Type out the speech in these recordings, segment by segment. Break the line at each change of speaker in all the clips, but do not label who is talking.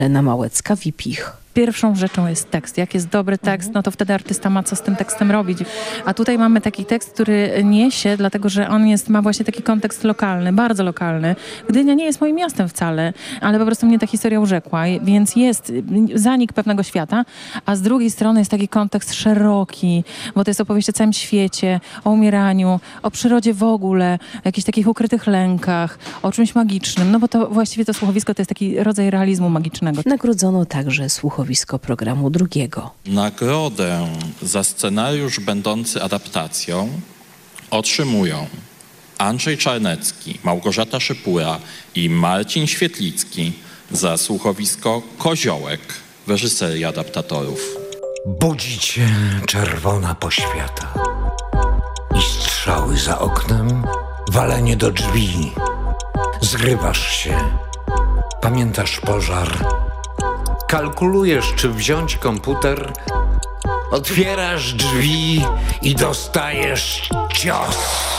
Lena Małecka-Wipich.
Pierwszą rzeczą jest tekst. Jak jest dobry tekst, no to wtedy artysta ma co z tym tekstem robić. A tutaj mamy taki tekst, który niesie, dlatego że on ma właśnie taki kontekst lokalny, bardzo lokalny. Gdynia nie jest moim miastem wcale, ale po prostu mnie ta historia urzekła, więc jest zanik pewnego świata, a z drugiej strony jest taki kontekst szeroki, bo to jest opowieść o całym świecie, o umieraniu, o przyrodzie w ogóle, o jakichś takich ukrytych lękach, o czymś magicznym, no bo to właściwie to słuchowisko to jest taki rodzaj realizmu magicznego.
Nagrodzono także słuchowisko programu drugiego.
Nagrodę za scenariusz będący adaptacją otrzymują Andrzej Czarnecki, Małgorzata Szypura i Marcin Świetlicki za słuchowisko Koziołek w reżyserii adaptatorów.
Budzi cię czerwona poświata i strzały za oknem, walenie do drzwi. Zgrywasz się, pamiętasz pożar. Kalkulujesz, czy wziąć komputer, otwierasz drzwi i dostajesz cios.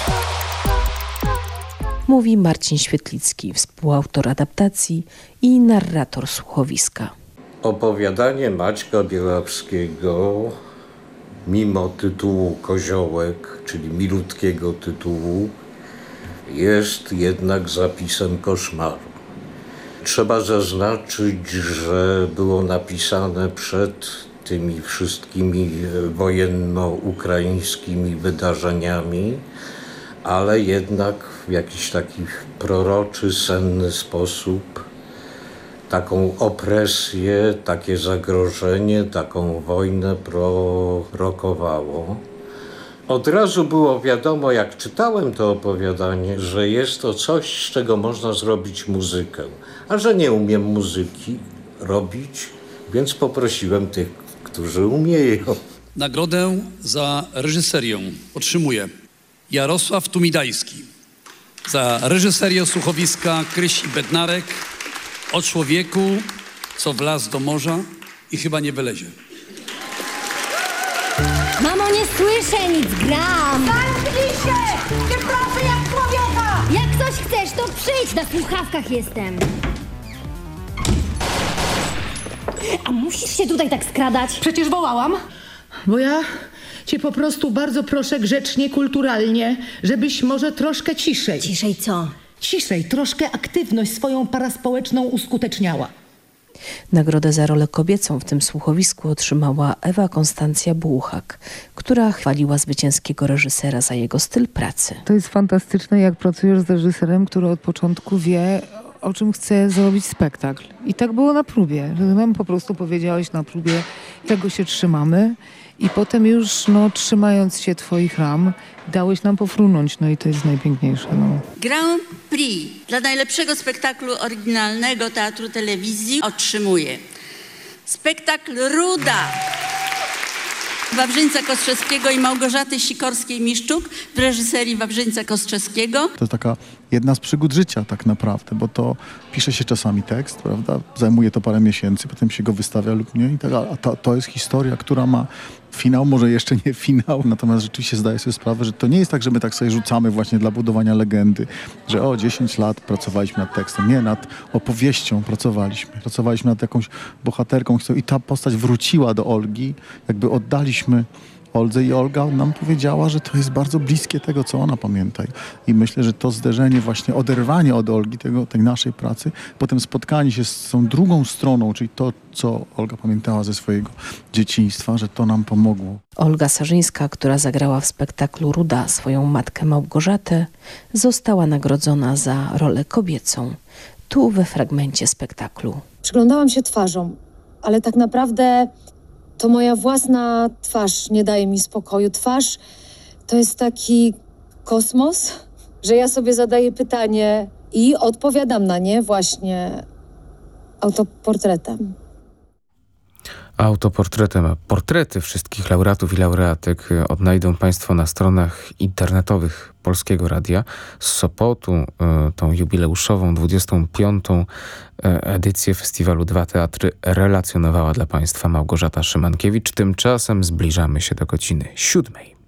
Mówi Marcin Świetlicki, współautor adaptacji i narrator słuchowiska.
Opowiadanie Maćka Bielawskiego, mimo tytułu Koziołek, czyli milutkiego tytułu, jest jednak zapisem koszmaru. Trzeba zaznaczyć, że było napisane przed tymi wszystkimi wojenno-ukraińskimi wydarzeniami, ale jednak w jakiś taki proroczy, senny sposób taką opresję, takie zagrożenie, taką wojnę prorokowało. Od razu było wiadomo, jak czytałem to opowiadanie, że jest to coś, z czego można zrobić muzykę. A że nie umiem muzyki robić, więc poprosiłem tych, którzy umieją.
Nagrodę za reżyserię otrzymuje Jarosław Tumidajski za reżyserię słuchowiska Krysi Bednarek o człowieku, co wlazł do morza i chyba nie wylezie.
Mamo, nie słyszę nic, gram!
Zamknij się! Nie pracuj jak człowieka!
Jak coś chcesz, to przyjdź, na słuchawkach jestem. A musisz się tutaj tak skradać?
Przecież wołałam. Bo ja cię po prostu bardzo proszę grzecznie, kulturalnie, żebyś może troszkę ciszej.
Ciszej co?
Ciszej, troszkę aktywność swoją paraspołeczną uskuteczniała.
Nagrodę za rolę kobiecą w tym słuchowisku otrzymała Ewa Konstancja Bułhak, która chwaliła zwycięskiego reżysera za jego styl pracy.
To jest fantastyczne, jak pracujesz z reżyserem, który od początku wie, o czym chce zrobić spektakl. I tak było na próbie, że nam po prostu powiedziałeś na próbie, czego się trzymamy i potem już, trzymając się twoich ram, dałeś nam pofrunąć, i to jest najpiękniejsze.
Grand Prix dla najlepszego spektaklu oryginalnego teatru telewizji otrzymuje spektakl Ruda Wawrzyńca Kostrzewskiego i Małgorzaty Sikorskiej-Miszczuk w reżyserii Wawrzyńca Kostrzewskiego.
To jest taka jedna z przygód życia tak naprawdę, bo to pisze się czasami tekst, prawda? Zajmuje to parę miesięcy, potem się go wystawia lub nie i tak, a to jest historia, która ma finał, może jeszcze nie finał, natomiast rzeczywiście zdaję sobie sprawę, że to nie jest tak, że my tak sobie rzucamy właśnie dla budowania legendy, że 10 lat pracowaliśmy nad tekstem, nie, nad opowieścią pracowaliśmy nad jakąś bohaterką i ta postać wróciła do Olgi, jakby oddaliśmy Oldze i Olga nam powiedziała, że to jest bardzo bliskie tego, co ona pamięta. I myślę, że to zderzenie, właśnie oderwanie od Olgi, tej naszej pracy, potem spotkanie się z tą drugą stroną, czyli to, co Olga pamiętała ze swojego dzieciństwa, że to nam pomogło.
Olga Sarzyńska, która zagrała w spektaklu Ruda swoją matkę Małgorzatę, została nagrodzona za rolę kobiecą. Tu we fragmencie spektaklu.
Przyglądałam się twarzom, ale tak naprawdę to moja własna twarz nie daje mi spokoju. Twarz to jest taki kosmos, że ja sobie zadaję pytanie i odpowiadam na nie właśnie autoportretem.
Autoportretem. Portrety wszystkich laureatów i laureatek odnajdą Państwo na stronach internetowych Polskiego Radia. Z Sopotu tą jubileuszową 25. edycję festiwalu Dwa Teatry relacjonowała dla Państwa Małgorzata Szymankiewicz. Tymczasem zbliżamy się do godziny 7.